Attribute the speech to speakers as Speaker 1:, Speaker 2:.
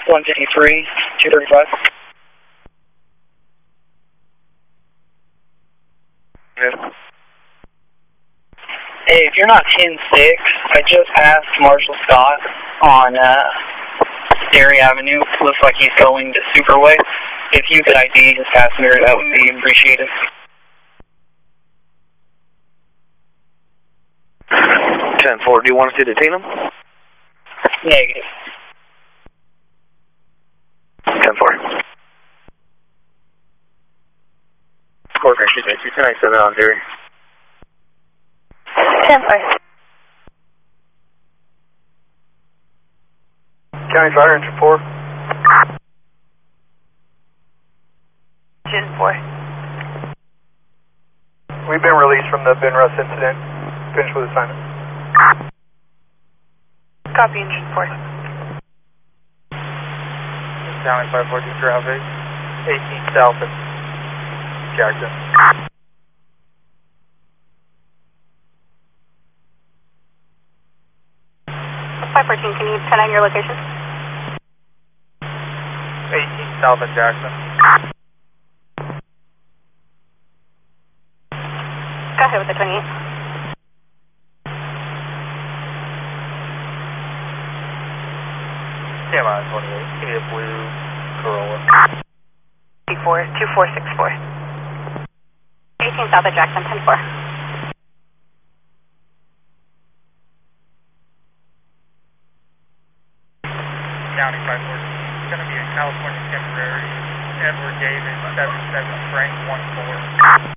Speaker 1: 153, 235.
Speaker 2: Yeah.
Speaker 1: Hey, if you're not 10-6, I just passed Marshall Scott on Derry Avenue. Looks like he's going to Superway. If you could ID his passenger, that would be appreciated.
Speaker 2: 10-4, do you want us to detain him?
Speaker 1: Negative.
Speaker 2: 10-4. Score, excuse me, 297 on Derry.
Speaker 3: 10-4.
Speaker 4: County Fire Engine 4.
Speaker 3: Engine 4.
Speaker 4: We've been released from the Ben Russ incident. Finished with assignment.
Speaker 3: Copy, Engine 4.
Speaker 4: County 542 traffic. 18 south of Jackson.
Speaker 3: 514, can you turn on your location?
Speaker 4: 18 south of Jackson.
Speaker 3: Go ahead with the 28.
Speaker 4: Stand by 28. Give me a blue Corolla.
Speaker 3: 2464. 18 south of Jackson, 10-4.
Speaker 4: County 514. It's going to be a California temporary. Edward Davis, 77 Frank 14.